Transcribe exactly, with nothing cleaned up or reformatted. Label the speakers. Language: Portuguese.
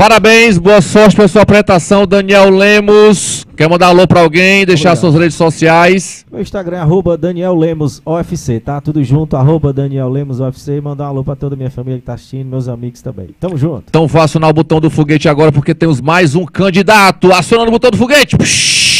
Speaker 1: Parabéns, boa sorte pela sua apresentação, Daniel Lemos. Quer mandar alô pra alguém, deixar
Speaker 2: Obrigado.
Speaker 1: suas redes sociais?
Speaker 2: Meu Instagram é arroba Daniel Lemos O F C, tá? Tudo junto, arroba Daniel Lemos O F C. Mandar um alô pra toda a minha família que tá assistindo, meus amigos também. Tamo junto.
Speaker 1: Então vou acionar o botão do foguete agora, porque temos mais um candidato. Acionando o botão do foguete. Psh!